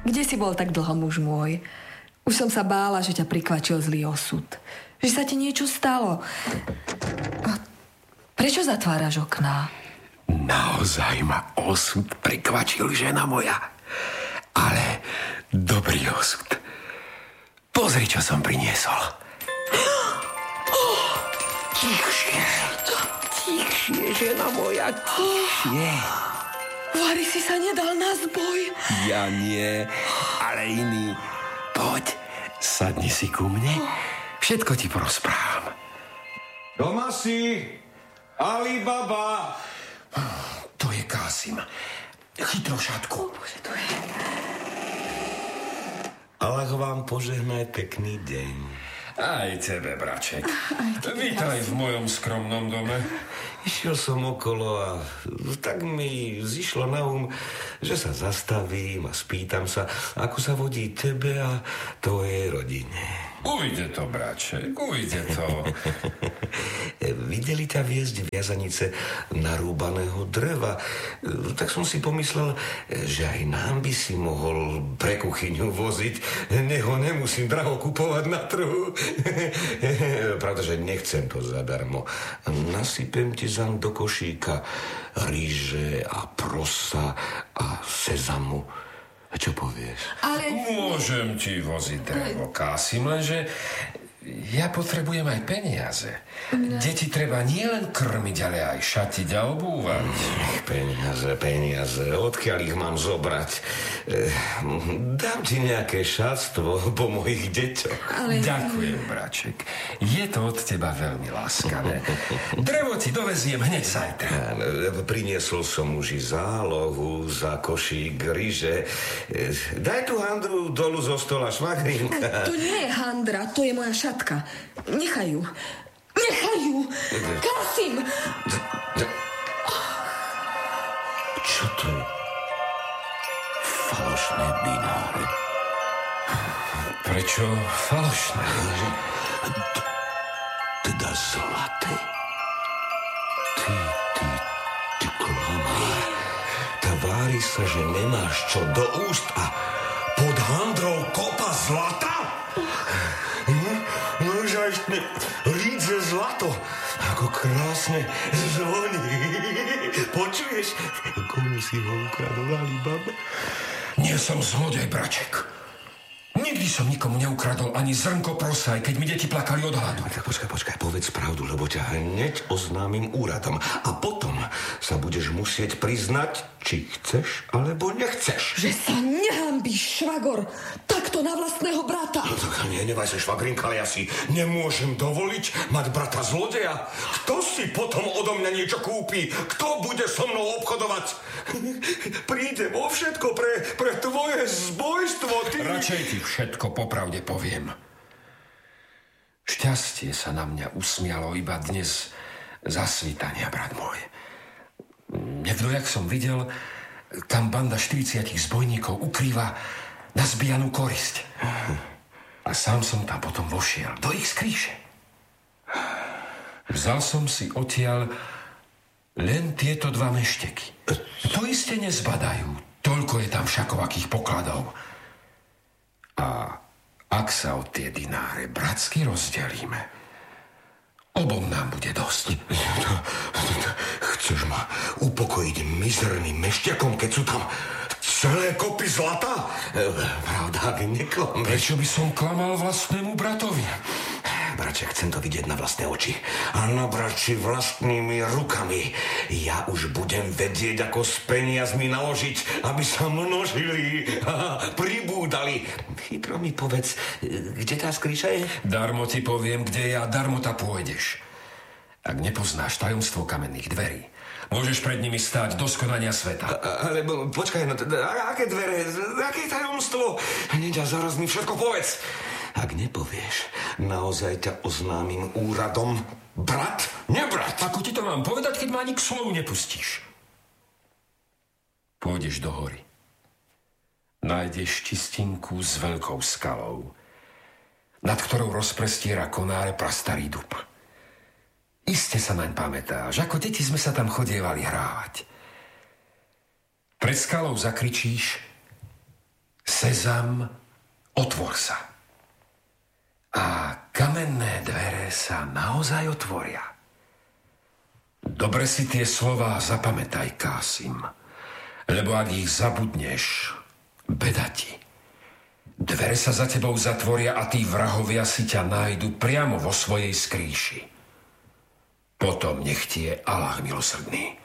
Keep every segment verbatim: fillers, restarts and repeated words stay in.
Kde si bol tak dlho, muž môj? Už som sa bála, že ťa prikvačil zlý osud. Že sa ti niečo stalo. A prečo zatváraš okná? Naozaj ma osud prikvačil, žena moja. Ale dobrý osud. Pozri, čo som priniesol. Oh, tichšie. Tichšie, žena moja, tichšie. Vary si sa nedal na zboj. Ja nie, ale iný. Poď, sadni si ku mne. Všetko ti porozprávam. Doma si? Alibaba. To je Kásim. Chytro šatku. Bože, to je... Allah vám požehnaj pekný deň. Aj tebe, braček. Vítaj v mojom skromnom dome. Išiel som okolo a tak mi zišlo na um, že sa zastavím a spýtam sa, ako sa vodí tebe a tvojej rodine. Ujde to, braček, ujde to. Videli ťa viesť viazanice narúbaného dreva. Tak som si pomyslel, že aj nám by si mohol pre kuchyňu voziť. Nech ho nemusím draho kupovať na trhu. Pravda, že nechcem to zadarmo. Nasypem ti zam do košíka rýže a prosa a sezamu. A čo povieš? Ale... Môžem ti voziť drevo, Kásim, lenže ja potrebujem aj peniaze. No. Deti treba nielen krmiť, ale aj šatiť a obúvať. Peniaze, peniaze, odkiaľ ich mám zobrať? Dám ti nejaké šatstvo po mojich deťoch. Ale... Ďakujem, braček. Je to od teba veľmi láskavé. Drevo ti doveziem hneď zajtra. Priniesol som už i zálohu za košík ryže. Daj tú handru dolu zo stola, švagrinka. To nie je handra, to je moja šatka. Nechaj ju. Nechaj ju. Kásim! Čo to je? Falošné dináre. Prečo falošné? Teda zlaté. Ty, ty, ty klamár. Tvári sa, že nemáš čo do úst a pod handrou kopa zlata? Nožaštne lídze zlato, ako krásne zvoní. Počuješ? Komu si ho ukradol, Alibaba? Nie som zlodej, braček. Nikdy som nikomu neukradol ani zrnko prosa, aj keď mi deti plakali od hladu. Tak počkaj, počkaj, povedz pravdu, lebo ťa hneď oznámim úradom. A potom sa budeš musieť priznať, či chceš, alebo nechceš. Že sa nehambíš, švagor, takto na vlastného brata. No tak nie, nevaj sa, švagrinka, ale ja si nemôžem dovoliť mať brata zlodeja. Kto si potom odo mňa niečo kúpi? Kto bude so mnou obchodovať? Príde vo všetko pre, pre tvoje zbojstvo, ty... Radšej ti všetko popravde poviem. Šťastie sa na mňa usmialo iba dnes za svitania, brat môj. Nevdojak som videl, tam banda štyridsiatich zbojníkov ukrýva nazbijanú korisť. A sám som tam potom vošiel do ich skríše. Vzal som si odtiaľ len tieto dva mešteky. To iste nezbadajú, toľko je tam všakovakých pokladov. A ak sa od tie dináre bratsky rozdelíme, obom nám bude dosť. Chceš ma upokojiť mizerným mešťakom, keď sú tam celé kopy zlata? Pravda, ak neklameš. Prečo by som klamal vlastnému bratovi? Braček, chcem to vidieť na vlastné oči. A nabrači vlastnými rukami. Ja už budem vedieť, ako s peniazmi naložiť, aby sa množili a pribúdali. Chytro mi povedz, kde tá skríša je? Darmo ti poviem, kde je a darmo ta pôjdeš. Ak nepoznáš tajomstvo kamenných dverí, môžeš pred nimi stáť do skonania sveta. A, ale počkaj, no, aké dvere, aké tajomstvo? Hneď a zaraz mi všetko povedz. Ak nepovieš, naozaj ťa oznámim úradom. Brat, nebrat. Ako ti to mám povedať, keď ma ani k slovu nepustíš? Pôjdeš do hory. Nájdeš čistinku s veľkou skalou, nad ktorou rozprestiera konáre prastarý dub. Iste sa naň pamätáš, ako deti sme sa tam chodievali hrávať. Pred skalou zakričíš: Sezam, otvor sa. A kamenné dvere sa naozaj otvoria. Dobre si tie slová zapamätaj, Kásim, lebo ak ich zabudneš, beda ti. Dvere sa za tebou zatvoria a tí vrahovia si ťa nájdu priamo vo svojej skrýši. Potom nech ti je Allah milosrdný.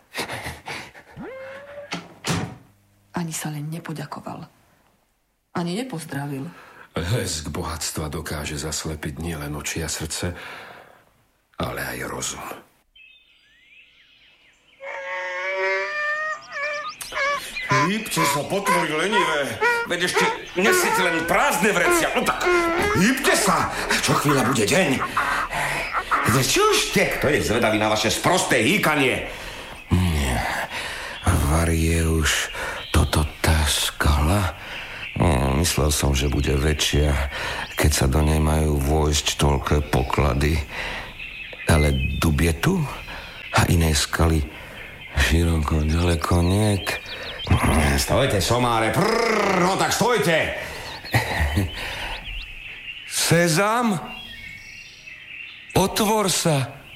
Ani sa len nepoďakoval. Ani nepozdravil. Lesk bohatstva dokáže zaslepiť nielen oči a srdce, ale aj rozum. Hýbte sa, potvory lenivé. Veď ešte nesiete len prázdne vrecia. No tak, hýbte sa. Čo chvíľa bude deň. Veď čo už ste? Kto je zvedavý na vaše sprosté hýkanie? Nie. Var je už toto tá skala? Nie, myslel som, že bude väčšia, keď sa do nej majú vojsť toľké poklady. Ale dub je tu? A iné skaly široko, ďaleko niet. Stojte, somáre, prrr, no tak stojte. Sezam, otvor sa.